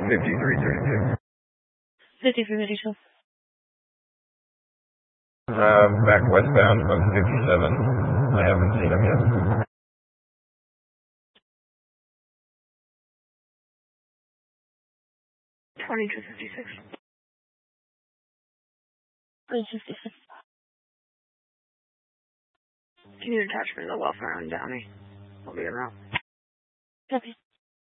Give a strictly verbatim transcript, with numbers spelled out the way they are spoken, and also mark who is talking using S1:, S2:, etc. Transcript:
S1: fifty-three thirty-two.
S2: fifty-three thirty-two.
S1: Uh, back westbound of fifty-seven. I haven't seen him yet.
S2: twenty-two fifty-six. twenty-two fifty-six. Can you attach me to the welfare on Downey? I'll be around. Copy.